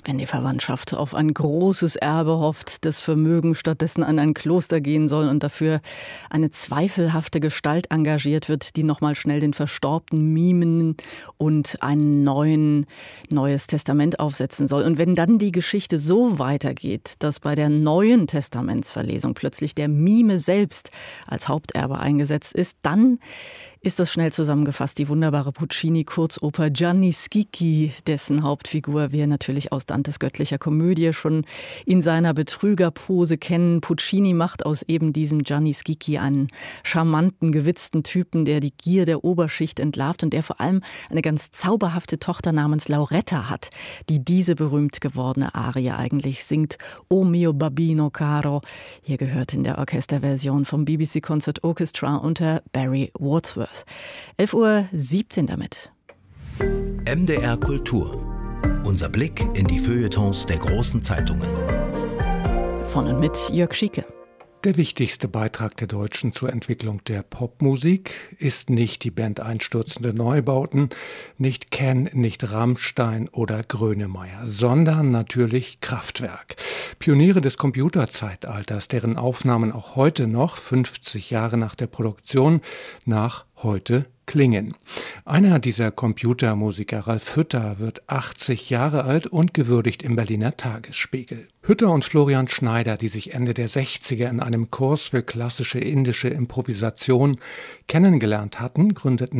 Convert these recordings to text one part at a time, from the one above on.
Wenn die Verwandtschaft auf ein großes Erbe hofft, das Vermögen stattdessen an ein Kloster gehen soll und dafür eine zweifelhafte Gestalt engagiert wird, die nochmal schnell den Verstorbenen mimen und ein neues Testament aufsetzen soll. Und wenn dann die Geschichte so weitergeht, dass bei der neuen Testamentsverlesung plötzlich der Mime selbst als Haupterbe eingesetzt ist, dann ist das schnell zusammengefasst die wunderbare Puccini-Kurzoper Gianni Schicchi, dessen Hauptfigur wir natürlich aus Dantes göttlicher Komödie schon in seiner Betrügerpose kennen. Puccini macht aus eben diesem Gianni Schicchi einen charmanten, gewitzten Typen, der die Gier der Oberschicht entlarvt und der vor allem eine ganz zauberhafte Tochter namens Lauretta hat, die diese berühmt gewordene Arie eigentlich singt. O mio babbino caro. Hier gehört in der Orchesterversion vom BBC Concert Orchestra unter Barry Wordsworth. 11:17 Uhr damit. MDR Kultur. Unser Blick in die Feuilletons der großen Zeitungen. Von und mit Jörg Schieke. Der wichtigste Beitrag der Deutschen zur Entwicklung der Popmusik ist nicht die Band Einstürzende Neubauten, nicht Ken, nicht Rammstein oder Grönemeyer, sondern natürlich Kraftwerk. Pioniere des Computerzeitalters, deren Aufnahmen auch heute noch, 50 Jahre nach der Produktion, nach heute klingen. Einer dieser Computermusiker, Ralf Hütter, wird 80 Jahre alt und gewürdigt im Berliner Tagesspiegel. Hütter und Florian Schneider, die sich Ende der 60er in einem Kurs für klassische indische Improvisation kennengelernt hatten, gründeten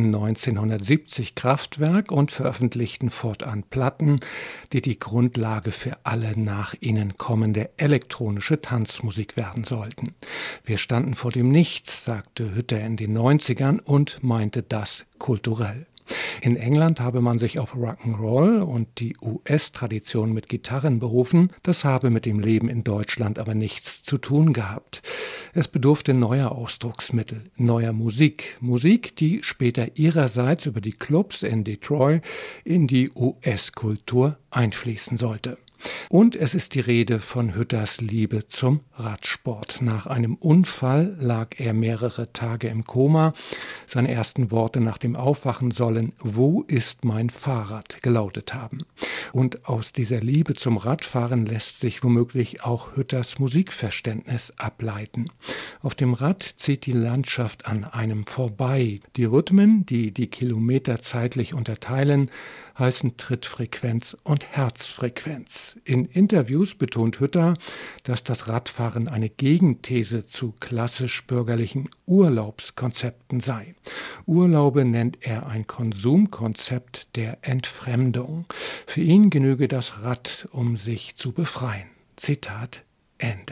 1970 Kraftwerk und veröffentlichten fortan Platten, die die Grundlage für alle nach ihnen kommende elektronische Tanzmusik werden sollten. Wir standen vor dem Nichts, sagte Hütter in den 90ern und meinte das kulturell. In England habe man sich auf Rock'n'Roll und die US-Tradition mit Gitarren berufen. Das habe mit dem Leben in Deutschland aber nichts zu tun gehabt. Es bedurfte neuer Ausdrucksmittel, neuer Musik. Musik, die später ihrerseits über die Clubs in Detroit in die US-Kultur einfließen sollte. Und es ist die Rede von Hütters Liebe zum Radsport. Nach einem Unfall lag er mehrere Tage im Koma. Seine ersten Worte nach dem Aufwachen sollen „Wo ist mein Fahrrad?" gelautet haben. Und aus dieser Liebe zum Radfahren lässt sich womöglich auch Hütters Musikverständnis ableiten. Auf dem Rad zieht die Landschaft an einem vorbei. Die Rhythmen, die die Kilometer zeitlich unterteilen, heißen Trittfrequenz und Herzfrequenz. In Interviews betont Hütter, dass das Radfahren eine Gegenthese zu klassisch-bürgerlichen Urlaubskonzepten sei. Urlaube nennt er ein Konsumkonzept der Entfremdung. Für ihn genüge das Rad, um sich zu befreien. Zitat Ende.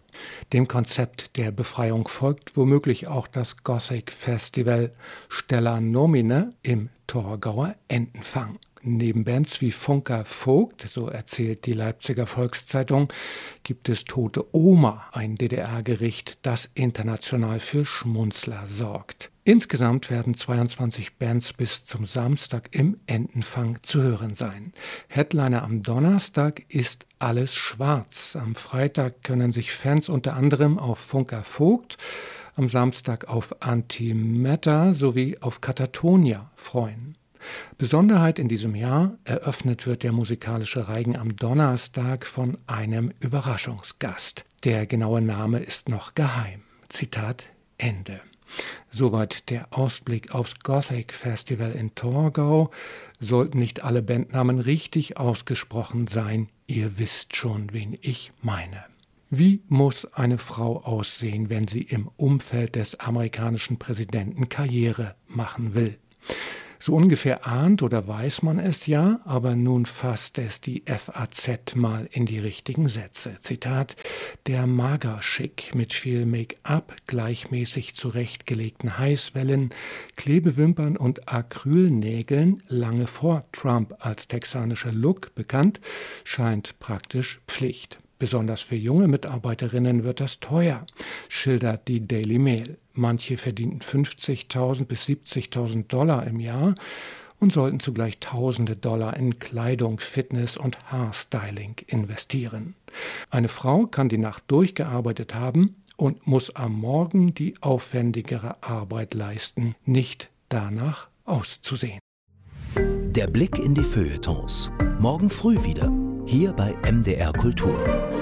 Dem Konzept der Befreiung folgt womöglich auch das Gothic Festival Stella Nomine im Torgauer Entenfang. Neben Bands wie Funker Vogt, so erzählt die Leipziger Volkszeitung, gibt es Tote Oma, ein DDR-Gericht, das international für Schmunzler sorgt. Insgesamt werden 22 Bands bis zum Samstag im Entenfang zu hören sein. Headliner am Donnerstag ist Alles Schwarz. Am Freitag können sich Fans unter anderem auf Funker Vogt, am Samstag auf Antimatter sowie auf Katatonia freuen. Besonderheit in diesem Jahr: eröffnet wird der musikalische Reigen am Donnerstag von einem Überraschungsgast. Der genaue Name ist noch geheim. Zitat Ende. Soweit der Ausblick aufs Gothic Festival in Torgau. Sollten nicht alle Bandnamen richtig ausgesprochen sein, ihr wisst schon, wen ich meine. Wie muss eine Frau aussehen, wenn sie im Umfeld des amerikanischen Präsidenten Karriere machen will? So ungefähr ahnt oder weiß man es ja, aber nun fasst es die FAZ mal in die richtigen Sätze. Zitat: Der Magerschick mit viel Make-up, gleichmäßig zurechtgelegten Heißwellen, Klebewimpern und Acrylnägeln, lange vor Trump als texanischer Look bekannt, scheint praktisch Pflicht. Besonders für junge Mitarbeiterinnen wird das teuer, schildert die Daily Mail. Manche verdienten $50.000 bis $70.000 im Jahr und sollten zugleich Tausende Dollar in Kleidung, Fitness und Haarstyling investieren. Eine Frau kann die Nacht durchgearbeitet haben und muss am Morgen die aufwendigere Arbeit leisten, nicht danach auszusehen. Der Blick in die Feuilletons. Morgen früh wieder. Hier bei MDR Kultur.